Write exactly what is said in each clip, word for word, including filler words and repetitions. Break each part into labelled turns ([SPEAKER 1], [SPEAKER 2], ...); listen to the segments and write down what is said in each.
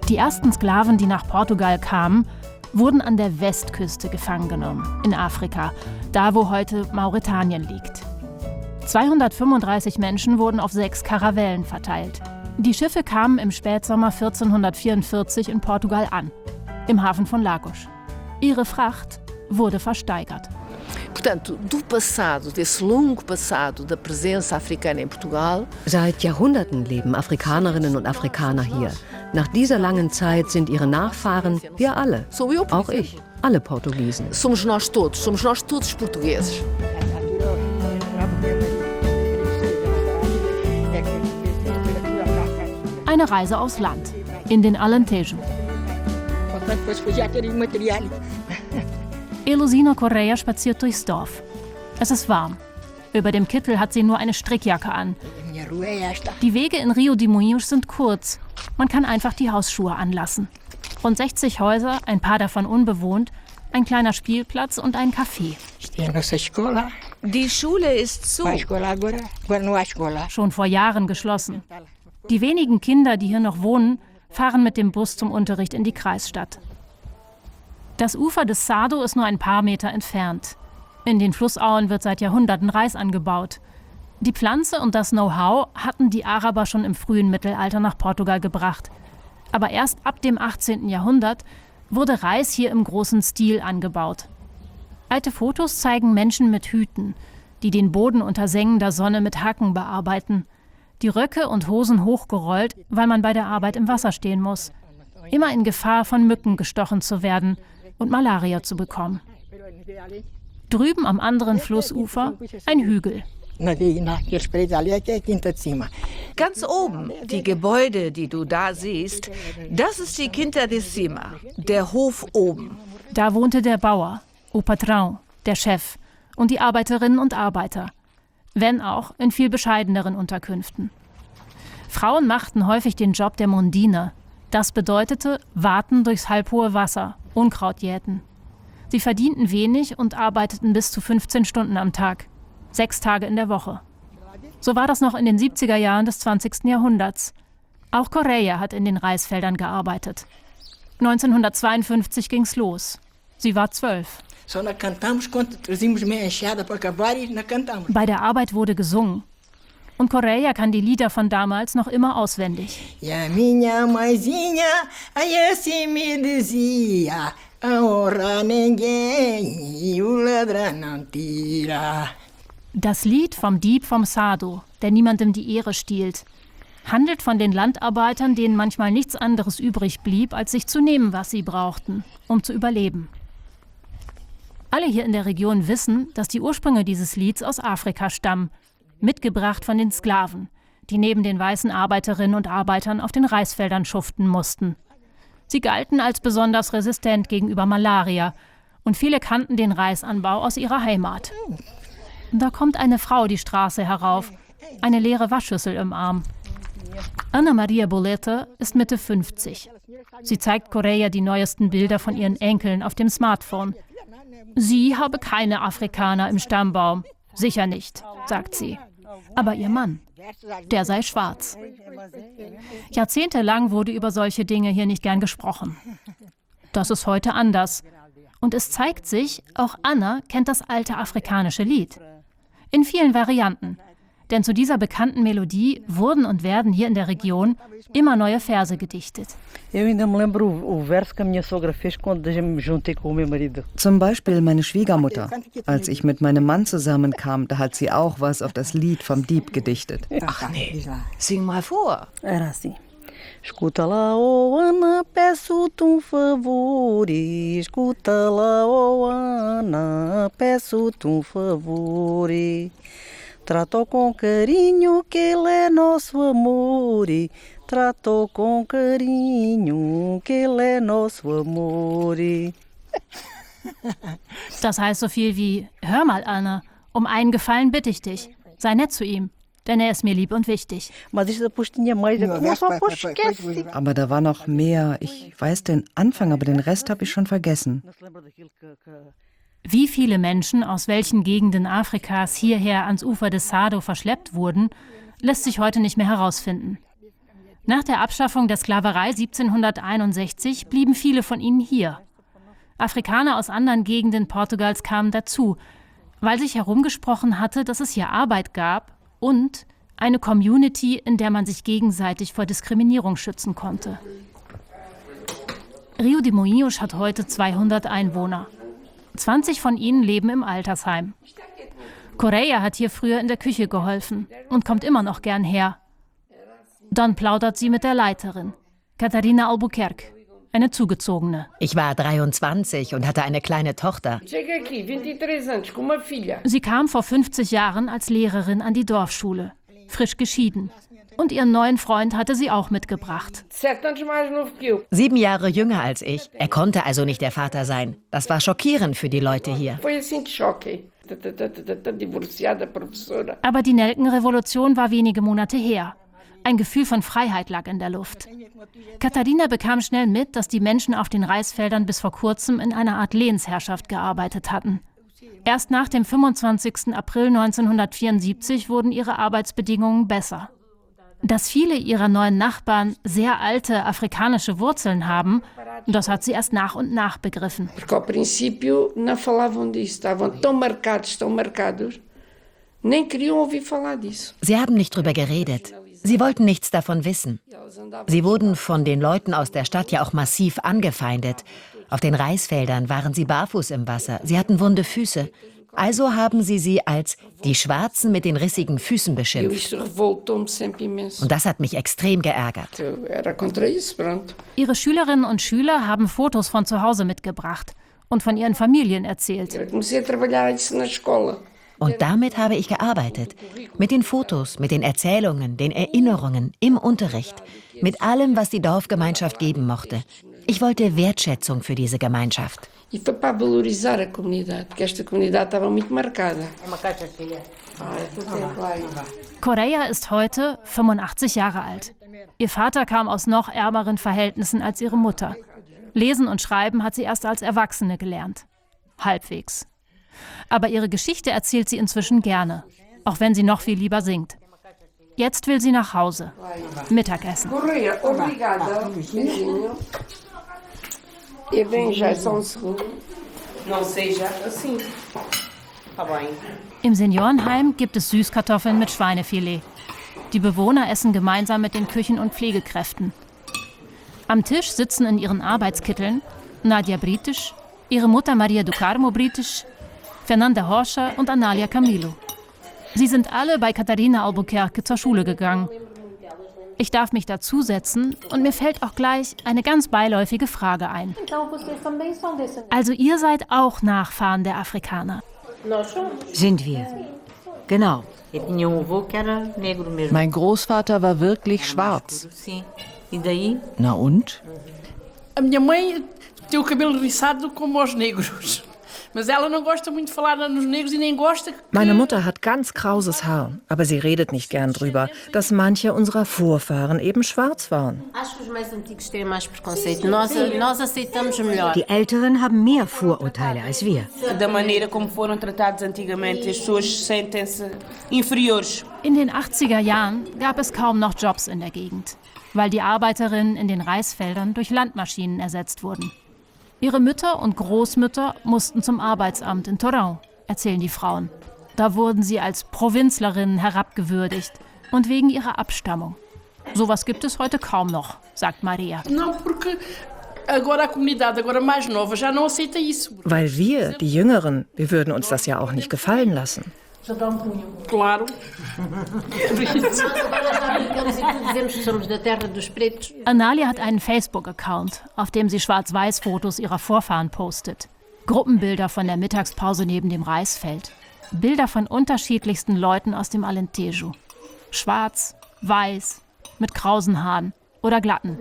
[SPEAKER 1] Die ersten Sklaven, die nach Portugal kamen, wurden an der Westküste gefangen genommen, in Afrika, da wo heute Mauretanien liegt. zweihundertfünfunddreißig Menschen wurden auf sechs Karavellen verteilt. Die Schiffe kamen im Spätsommer vierzehnhundertvierundvierzig in Portugal an, im Hafen von Lagos. Ihre Fracht wurde versteigert.
[SPEAKER 2] Portanto, do passado, desse longo passado da presença africana em Portugal.
[SPEAKER 3] Seit Jahrhunderten leben Afrikanerinnen und Afrikaner hier. Nach dieser langen Zeit sind ihre Nachfahren wir alle, auch ich, alle Portugiesen.
[SPEAKER 2] Somos nós todos, somos nós todos portugueses.
[SPEAKER 1] Eine Reise aufs Land, in den Alentejo. Elusina Correia spaziert durchs Dorf. Es ist warm. Über dem Kittel hat sie nur eine Strickjacke an. Die Wege in Rio de Moinhos sind kurz. Man kann einfach die Hausschuhe anlassen. Rund sechzig Häuser, ein paar davon unbewohnt, ein kleiner Spielplatz und ein Café.
[SPEAKER 4] Die Schule ist zu.
[SPEAKER 1] Schon vor Jahren geschlossen. Die wenigen Kinder, die hier noch wohnen, fahren mit dem Bus zum Unterricht in die Kreisstadt. Das Ufer des Sado ist nur ein paar Meter entfernt. In den Flussauen wird seit Jahrhunderten Reis angebaut. Die Pflanze und das Know-how hatten die Araber schon im frühen Mittelalter nach Portugal gebracht. Aber erst ab dem achtzehnten Jahrhundert wurde Reis hier im großen Stil angebaut. Alte Fotos zeigen Menschen mit Hüten, die den Boden unter sengender Sonne mit Hacken bearbeiten. Die Röcke und Hosen hochgerollt, weil man bei der Arbeit im Wasser stehen muss. Immer in Gefahr, von Mücken gestochen zu werden und Malaria zu bekommen. Drüben am anderen Flussufer ein Hügel.
[SPEAKER 4] Ganz oben, die Gebäude, die du da siehst, das ist die Quinta de Cima, der Hof oben.
[SPEAKER 1] Da wohnte der Bauer, o Patrão, der Chef, und die Arbeiterinnen und Arbeiter, wenn auch in viel bescheideneren Unterkünften. Frauen machten häufig den Job der Mundina. Das bedeutete Warten durchs halbhohe Wasser, Unkraut jäten. Sie verdienten wenig und arbeiteten bis zu fünfzehn Stunden am Tag, sechs Tage in der Woche. So war das noch in den siebziger Jahren des zwanzigsten Jahrhunderts. Auch Correia hat in den Reisfeldern gearbeitet. neunzehnhundertzweiundfünfzig ging's los. Sie war zwölf. Bei der Arbeit wurde gesungen. Und Correia kann die Lieder von damals noch immer auswendig.
[SPEAKER 5] Ja, minha mãezinha, aí assim me dizia, a honra ninguém e o ladrão não tira.
[SPEAKER 1] Das Lied vom Dieb vom Sado, der niemandem die Ehre stiehlt, handelt von den Landarbeitern, denen manchmal nichts anderes übrig blieb, als sich zu nehmen, was sie brauchten, um zu überleben. Alle hier in der Region wissen, dass die Ursprünge dieses Lieds aus Afrika stammen, mitgebracht von den Sklaven, die neben den weißen Arbeiterinnen und Arbeitern auf den Reisfeldern schuften mussten. Sie galten als besonders resistent gegenüber Malaria und viele kannten den Reisanbau aus ihrer Heimat. Da kommt eine Frau die Straße herauf, eine leere Waschschüssel im Arm. Ana Maria Boleta ist Mitte fünfzig. Sie zeigt Correia die neuesten Bilder von ihren Enkeln auf dem Smartphone. Sie habe keine Afrikaner im Stammbaum. Sicher nicht, sagt sie. Aber ihr Mann, der sei schwarz. Jahrzehntelang wurde über solche Dinge hier nicht gern gesprochen. Das ist heute anders. Und es zeigt sich, auch Anna kennt das alte afrikanische Lied. In vielen Varianten. Denn zu dieser bekannten Melodie wurden und werden hier in der Region immer neue Verse gedichtet.
[SPEAKER 6] Zum Beispiel meine Schwiegermutter. Als ich mit meinem Mann zusammenkam, da hat sie auch was auf das Lied vom Dieb gedichtet.
[SPEAKER 4] Ach nee, sing mal vor.
[SPEAKER 6] Escuta lá, oh Ana, peço-te um favor. Escuta lá, oh Ana, peço-te um favor. Trato com carinho que ele é nosso amor. Trato com carinho que ele é nosso amor.
[SPEAKER 1] Das heißt so viel wie, hör mal, Anna, um einen Gefallen bitte ich dich. Sei nett zu ihm, denn er ist mir lieb und wichtig.
[SPEAKER 6] Aber da war noch mehr. Ich weiß den Anfang, aber den Rest habe ich schon vergessen.
[SPEAKER 1] Wie viele Menschen aus welchen Gegenden Afrikas hierher ans Ufer des Sado verschleppt wurden, lässt sich heute nicht mehr herausfinden. Nach der Abschaffung der Sklaverei siebzehnhunderteinundsechzig blieben viele von ihnen hier. Afrikaner aus anderen Gegenden Portugals kamen dazu, weil sich herumgesprochen hatte, dass es hier Arbeit gab und eine Community, in der man sich gegenseitig vor Diskriminierung schützen konnte. Rio de Moinhos hat heute zweihundert Einwohner. zwanzig von ihnen leben im Altersheim. Correia hat hier früher in der Küche geholfen und kommt immer noch gern her. Dann plaudert sie mit der Leiterin, Catarina Albuquerque, eine Zugezogene.
[SPEAKER 7] Ich war dreiundzwanzig und hatte eine kleine Tochter.
[SPEAKER 1] Sie kam vor fünfzig Jahren als Lehrerin an die Dorfschule, frisch geschieden. Und ihren neuen Freund hatte sie auch mitgebracht.
[SPEAKER 7] Sieben Jahre jünger als ich. Er konnte also nicht der Vater sein. Das war schockierend für die Leute hier.
[SPEAKER 1] Aber die Nelkenrevolution war wenige Monate her. Ein Gefühl von Freiheit lag in der Luft. Catarina bekam schnell mit, dass die Menschen auf den Reisfeldern bis vor kurzem in einer Art Lehensherrschaft gearbeitet hatten. Erst nach dem fünfundzwanzigsten April neunzehnhundertvierundsiebzig wurden ihre Arbeitsbedingungen besser. Dass viele ihrer neuen Nachbarn sehr alte afrikanische Wurzeln haben, das hat sie erst nach und nach begriffen.
[SPEAKER 7] Sie haben nicht drüber geredet. Sie wollten nichts davon wissen. Sie wurden von den Leuten aus der Stadt ja auch massiv angefeindet. Auf den Reisfeldern waren sie barfuß im Wasser. Sie hatten wunde Füße. Also haben sie sie als die Schwarzen mit den rissigen Füßen beschimpft. Und das hat mich extrem geärgert.
[SPEAKER 1] Ihre Schülerinnen und Schüler haben Fotos von zu Hause mitgebracht und von ihren Familien erzählt.
[SPEAKER 7] Und damit habe ich gearbeitet. Mit den Fotos, mit den Erzählungen, den Erinnerungen, im Unterricht. Mit allem, was die Dorfgemeinschaft geben mochte. Ich wollte Wertschätzung für diese Gemeinschaft.
[SPEAKER 8] E foi para valorizar a comunidade, porque esta comunidade estava muito marcada.
[SPEAKER 1] Correia ist heute fünfundachtzig Jahre alt. Ihr Vater kam aus noch ärmeren Verhältnissen als ihre Mutter. Lesen und Schreiben hat sie erst als Erwachsene gelernt. Halbwegs. Aber ihre Geschichte erzählt sie inzwischen gerne, auch wenn sie noch viel lieber singt. Jetzt will sie nach Hause. Mittagessen.
[SPEAKER 8] Correia, obrigada. E vem já só um segundo. Não seja assim. Tá bem.
[SPEAKER 1] Im Seniorenheim gibt es Süßkartoffeln mit Schweinefilet. Die Bewohner essen gemeinsam mit den Küchen- und Pflegekräften. Am Tisch sitzen in ihren Arbeitskitteln Nadia Brites, ihre Mutter Maria do Carmo Brites, Fernanda Rocha und Analia Camilo. Sie sind alle bei Catarina Albuquerque zur Schule gegangen. Ich darf mich dazusetzen und mir fällt auch gleich eine ganz beiläufige Frage ein. Also ihr seid auch Nachfahren der Afrikaner?
[SPEAKER 9] Sind wir. Genau.
[SPEAKER 10] Mein Großvater war wirklich schwarz. Na und?
[SPEAKER 11] A minha mãe tem o cabelo riçado como os negros. Mas ela não gosta muito de falar nos negros e nem gosta.
[SPEAKER 6] Meine Mutter hat ganz krauses Haar, aber sie redet nicht gern drüber, dass manche unserer Vorfahren eben schwarz waren.
[SPEAKER 9] Die Älteren haben mehr Vorurteile als wir.
[SPEAKER 1] In den achtziger Jahren gab es kaum noch Jobs in der Gegend, weil die Arbeiterinnen in den Reisfeldern durch Landmaschinen ersetzt wurden. Ihre Mütter und Großmütter mussten zum Arbeitsamt in Torrão, erzählen die Frauen. Da wurden sie als Provinzlerinnen herabgewürdigt und wegen ihrer Abstammung. Sowas gibt es heute kaum noch, sagt Maria.
[SPEAKER 6] Weil wir, die Jüngeren, wir würden uns das ja auch nicht gefallen lassen.
[SPEAKER 11] Claro.
[SPEAKER 1] Analia hat einen Facebook-Account, auf dem sie Schwarz-Weiß-Fotos ihrer Vorfahren postet. Gruppenbilder von der Mittagspause neben dem Reisfeld. Bilder von unterschiedlichsten Leuten aus dem Alentejo. Schwarz, weiß, mit krausen Haaren oder glatten.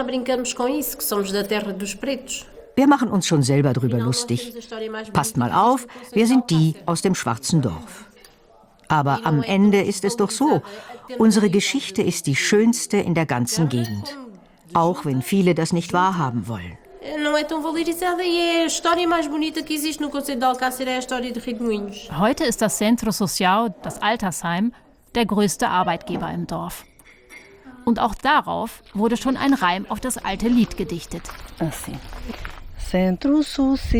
[SPEAKER 9] Wir machen uns schon selber drüber lustig. Passt mal auf, wir sind die aus dem schwarzen Dorf. Aber am Ende ist es doch so, unsere Geschichte ist die schönste in der ganzen Gegend. Auch wenn viele das nicht wahrhaben wollen.
[SPEAKER 1] Heute ist das Centro Social, das Altersheim, der größte Arbeitgeber im Dorf. Und auch darauf wurde schon ein Reim auf das alte Lied gedichtet.
[SPEAKER 12] Assim. Centro-Sul,